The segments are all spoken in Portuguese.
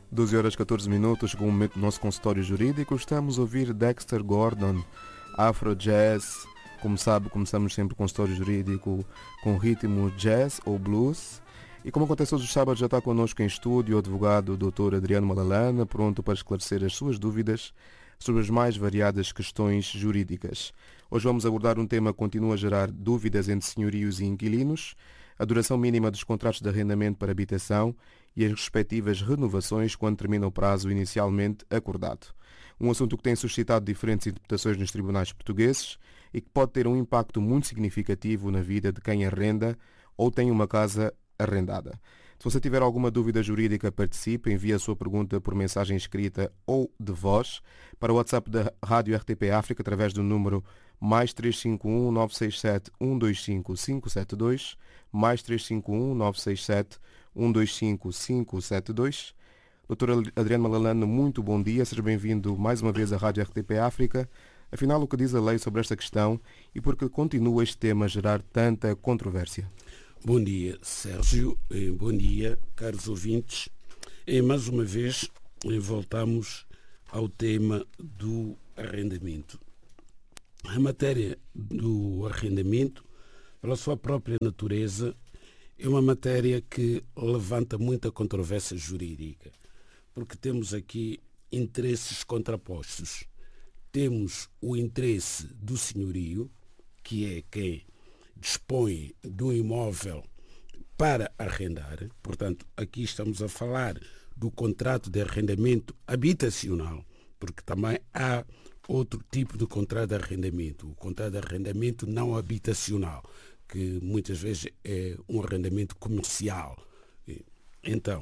12 horas 14 minutos, com o momento do nosso consultório jurídico. Estamos a ouvir Dexter Gordon, Afro Jazz. Como sabe, começamos sempre o consultório jurídico com ritmo jazz ou blues. E como acontece todos os sábados, já está connosco em estúdio o advogado Dr. Adriano Malalane, pronto para esclarecer as suas dúvidas sobre as mais variadas questões jurídicas. Hoje vamos abordar um tema que continua a gerar dúvidas entre senhorios e inquilinos, a duração mínima dos contratos de arrendamento para habitação e as respectivas renovações quando termina o prazo inicialmente acordado. Um assunto que tem suscitado diferentes interpretações nos tribunais portugueses e que pode ter um impacto muito significativo na vida de quem arrenda ou tem uma casa arrendada. Se você tiver alguma dúvida jurídica, participe, envie a sua pergunta por mensagem escrita ou de voz para o WhatsApp da Rádio RTP África através do número mais 351 967 125 572, mais 351 967 125 572. Dr. Adriano Malalane, muito bom dia, seja bem-vindo mais uma vez à Rádio RTP África. Afinal, o que diz a lei sobre esta questão e por que continua este tema a gerar tanta controvérsia? Bom dia, Sérgio. Bom dia, caros ouvintes. Mais uma vez, voltamos ao tema do arrendamento. A matéria do arrendamento, pela sua própria natureza, é uma matéria que levanta muita controvérsia jurídica, porque temos aqui interesses contrapostos. Temos o interesse do senhorio, que é quem dispõe do imóvel para arrendar. Portanto, aqui estamos a falar do contrato de arrendamento habitacional, porque também há outro tipo de contrato de arrendamento, o contrato de arrendamento não habitacional, que muitas vezes é um arrendamento comercial. Então,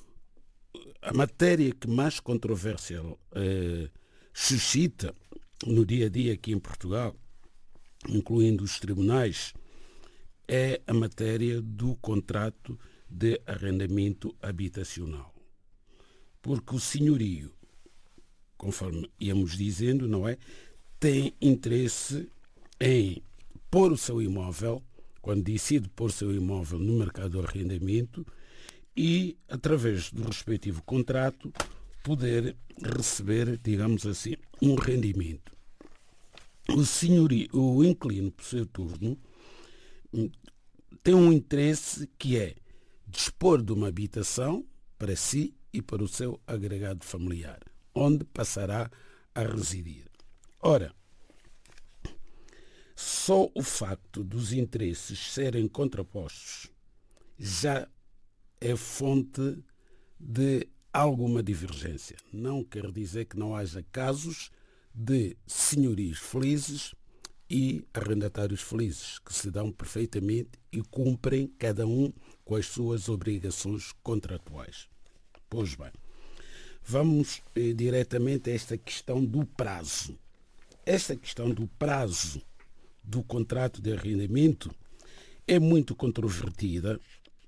a matéria que mais controvérsia suscita no dia a dia aqui em Portugal, incluindo os tribunais, é a matéria do contrato de arrendamento habitacional. Porque o senhorio, conforme íamos dizendo, não é, tem interesse em pôr o seu imóvel, quando decide pôr o seu imóvel no mercado do arrendamento e, através do respectivo contrato, poder receber, digamos assim, um rendimento. O senhorio, o inquilino, por seu turno, tem um interesse que é dispor de uma habitação para si e para o seu agregado familiar, onde passará a residir. Ora, só o facto dos interesses serem contrapostos já é fonte de alguma divergência. Não quer dizer que não haja casos de senhorios felizes e arrendatários felizes, que se dão perfeitamente e cumprem cada um com as suas obrigações contratuais. Pois bem, vamos diretamente a esta questão do prazo. Esta questão do prazo do contrato de arrendamento é muito controvertida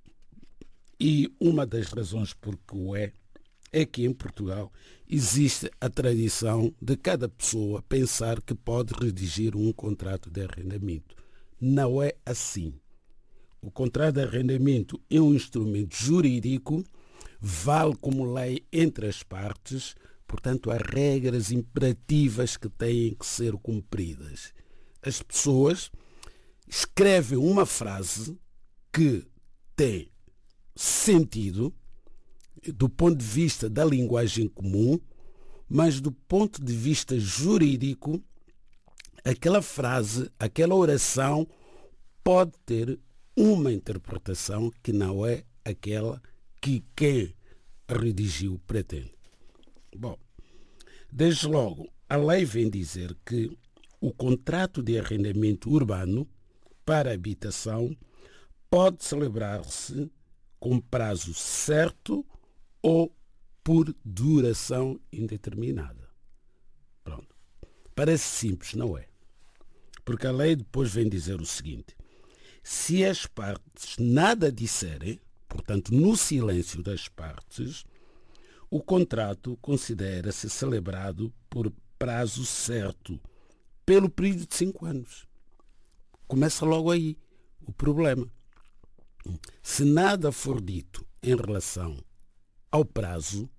e uma das razões por que o é que em Portugal existe a tradição de cada pessoa pensar que pode redigir um contrato de arrendamento. Não é assim. O contrato de arrendamento é um instrumento jurídico, vale como lei entre as partes, portanto há regras imperativas que têm que ser cumpridas. As pessoas escrevem uma frase que tem sentido do ponto de vista da linguagem comum, mas do ponto de vista jurídico, aquela frase, aquela oração pode ter uma interpretação que não é aquela que quem redigiu pretende. Bom, desde logo, a lei vem dizer que o contrato de arrendamento urbano para habitação pode celebrar-se com prazo certo ou por duração indeterminada. Pronto. Parece simples, não é? Porque a lei depois vem dizer o seguinte: se as partes nada disserem, portanto, no silêncio das partes, o contrato considera-se celebrado por prazo certo, pelo período de 5 anos. Começa logo aí o problema. Se nada for dito em relação ao prazo,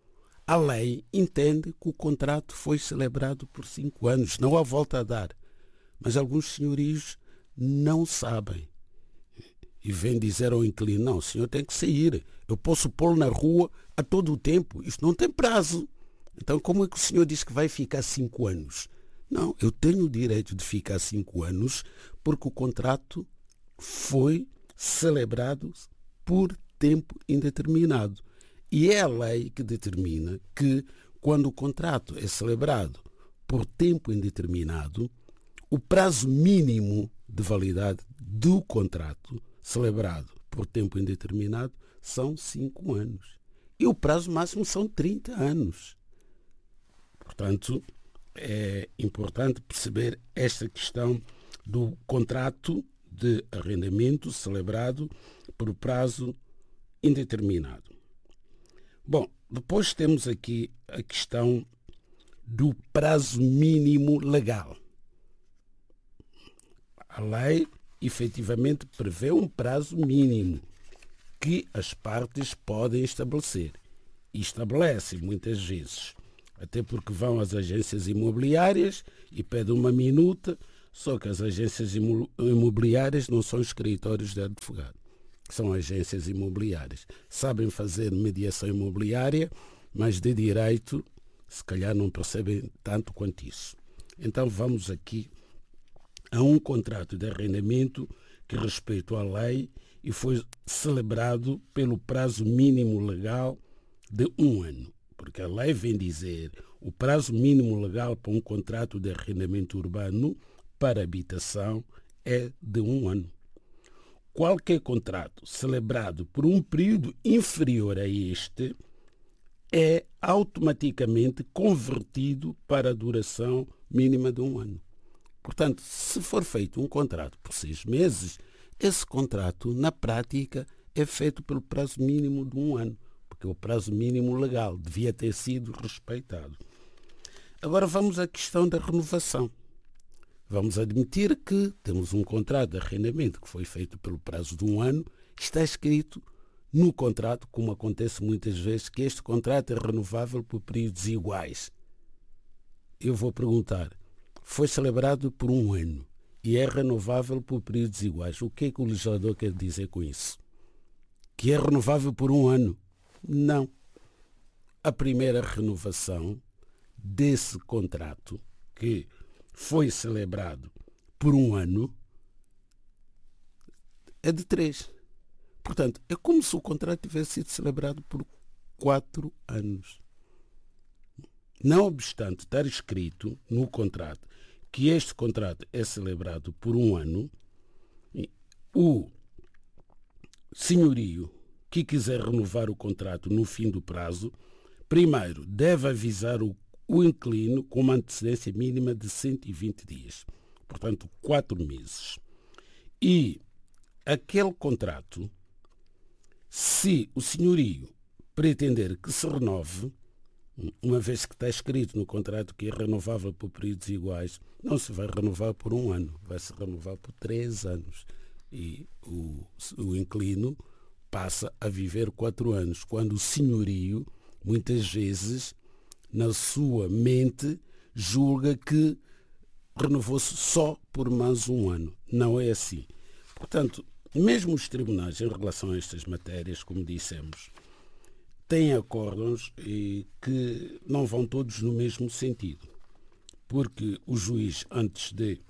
a lei entende que o contrato foi celebrado por 5 anos, não há volta a dar. Mas alguns senhorios não sabem. E vêm dizer ao inquilino, não, o senhor tem que sair. Eu posso pô-lo na rua a todo o tempo. Isto não tem prazo. Então como é que o senhor diz que vai ficar 5 anos? Não, eu tenho o direito de ficar 5 anos porque o contrato foi celebrado por tempo indeterminado. E é a lei que determina que, quando o contrato é celebrado por tempo indeterminado, o prazo mínimo de validade do contrato celebrado por tempo indeterminado são 5 anos. E o prazo máximo são 30 anos. Portanto, é importante perceber esta questão do contrato de arrendamento celebrado por prazo indeterminado. Bom, depois temos aqui a questão do prazo mínimo legal. A lei efetivamente prevê um prazo mínimo que as partes podem estabelecer. E estabelecem muitas vezes. Até porque vão às agências imobiliárias e pedem uma minuta, só que as agências imobiliárias não são escritórios de advogado. São agências imobiliárias. Sabem fazer mediação imobiliária, mas de direito, se calhar não percebem tanto quanto isso. Então vamos aqui a um contrato de arrendamento que respeita a lei e foi celebrado pelo prazo mínimo legal de 1 ano. Porque a lei vem dizer o prazo mínimo legal para um contrato de arrendamento urbano para habitação é de 1 ano. Qualquer contrato celebrado por um período inferior a este é automaticamente convertido para a duração mínima de 1 ano. Portanto, se for feito um contrato por 6 meses, esse contrato, na prática, é feito pelo prazo mínimo de 1 ano, porque o prazo mínimo legal devia ter sido respeitado. Agora vamos à questão da renovação. Vamos admitir que temos um contrato de arrendamento que foi feito pelo prazo de 1 ano, está escrito no contrato, como acontece muitas vezes, que este contrato é renovável por períodos iguais. Eu vou perguntar, foi celebrado por 1 ano e é renovável por períodos iguais. O que é que o legislador quer dizer com isso? Que é renovável por 1 ano? Não. A primeira renovação desse contrato, que foi celebrado por 1 ano, é de 3. Portanto, é como se o contrato tivesse sido celebrado por 4 anos. Não obstante estar escrito no contrato que este contrato é celebrado por 1 ano, o senhorio que quiser renovar o contrato no fim do prazo, primeiro deve avisar o inquilino com uma antecedência mínima de 120 dias, portanto 4 meses. E aquele contrato, se o senhorio pretender que se renove, uma vez que está escrito no contrato que é renovável por períodos iguais, não se vai renovar por 1 ano, vai se renovar por 3 anos. E o inquilino passa a viver 4 anos, quando o senhorio, muitas vezes, na sua mente, julga que renovou-se só por mais 1 ano. Não é assim. Portanto, mesmo os tribunais, em relação a estas matérias, como dissemos, têm acórdãos que não vão todos no mesmo sentido. Porque o juiz, antes de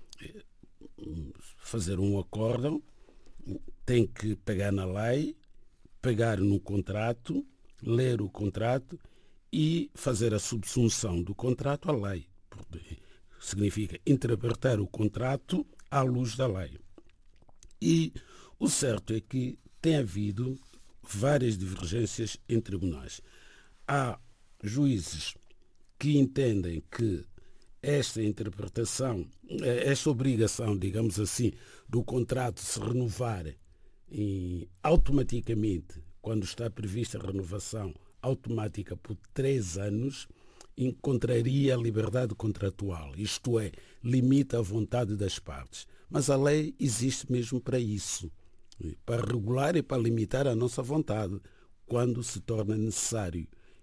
fazer um acórdão, tem que pegar na lei, pegar no contrato, ler o contrato e fazer a subsunção do contrato à lei. Significa interpretar o contrato à luz da lei. E o certo é que tem havido várias divergências em tribunais. Há juízes que entendem que esta interpretação, esta obrigação, digamos assim, do contrato se renovar automaticamente, quando está prevista a renovação automática por 3 anos, encontraria a liberdade contratual, isto é, limita a vontade das partes. Mas a lei existe mesmo para isso, para regular e para limitar a nossa vontade, quando se torna necessário.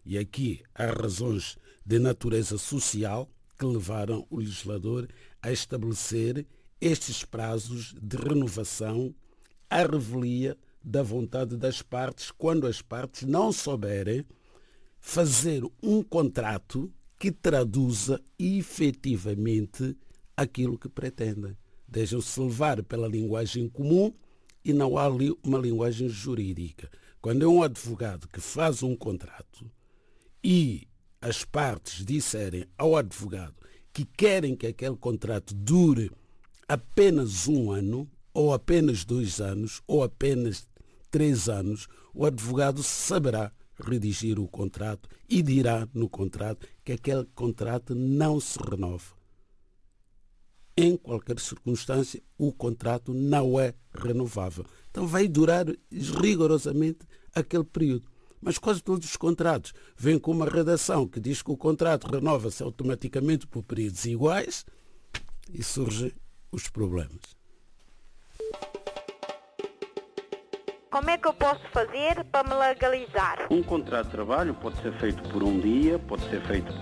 E aqui há razões de natureza social que levaram o legislador a estabelecer estes prazos de renovação à revelia da vontade das partes, quando as partes não souberem fazer um contrato que traduza efetivamente aquilo que pretendem. Deixam-se levar pela linguagem comum e não há ali uma linguagem jurídica. Quando é um advogado que faz um contrato e as partes disserem ao advogado que querem que aquele contrato dure apenas 1 ano, ou apenas 2 anos, ou apenas 3 anos, o advogado saberá redigir o contrato e dirá no contrato que aquele contrato não se renova. Em qualquer circunstância, o contrato não é renovável. Então vai durar rigorosamente aquele período. Mas quase todos os contratos vêm com uma redação que diz que o contrato renova-se automaticamente por períodos iguais e surgem os problemas. Como é que eu posso fazer para me legalizar? Um contrato de trabalho pode ser feito por um dia, pode ser feito